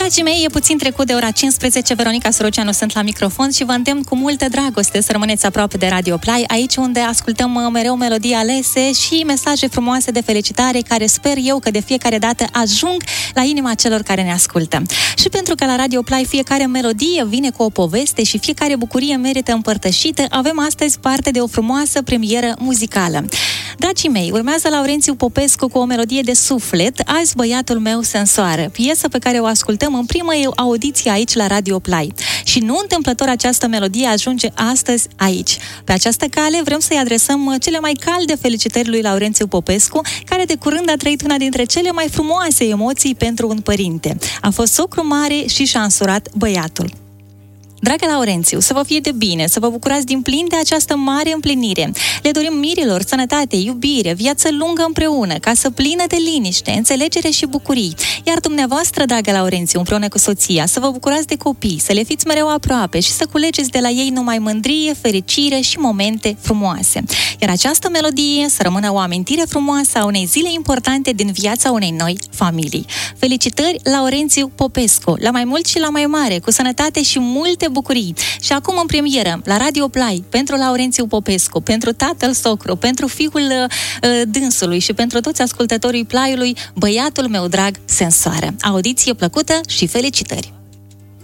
Dragii mei, e puțin trecut de ora 15, Veronica Soroceanu sunt la microfon și vă îndemn cu multă dragoste să rămâneți aproape de Radio Play, aici unde ascultăm mereu melodii alese și mesaje frumoase de felicitare care sper eu că de fiecare dată ajung la inima celor care ne ascultă. Și pentru că la Radio Play fiecare melodie vine cu o poveste și fiecare bucurie merită împărtășită, avem astăzi parte de o frumoasă premieră muzicală. Dragii mei, urmează Laurențiu Popescu cu o melodie de suflet, Azi băiatul meu se însoară, piesă pe care o ascultăm în prima audiție aici la Radio Play. Și nu întâmplător această melodie ajunge astăzi aici. Pe această cale vrem să-i adresăm cele mai calde felicitări lui Laurențiu Popescu, care de curând a trăit una dintre cele mai frumoase emoții pentru un părinte. A fost socru mare și și-a însurat băiatul. Dragă Laurențiu, să vă fie de bine, să vă bucurați din plin de această mare împlinire. Le dorim mirilor sănătate, iubire, viață lungă împreună, casă plină de liniște, înțelegere și bucurii. Iar dumneavoastră, dragă Laurențiu, împreună cu soția, să vă bucurați de copii, să le fiți mereu aproape și să culegeți de la ei numai mândrie, fericire și momente frumoase. Iar această melodie să rămână o amintire frumoasă a unei zile importante din viața unei noi familii. Felicitări, Laurențiu Popescu, la mai mult și la mai mare, cu sănătate și multe bucurii. Și acum în premieră, la Radio Play, pentru Laurențiu Popescu, pentru tatăl socru, pentru fiul dânsului și pentru toți ascultătorii Play-ului, băiatul meu drag se însoară. Audiție plăcută și felicitări!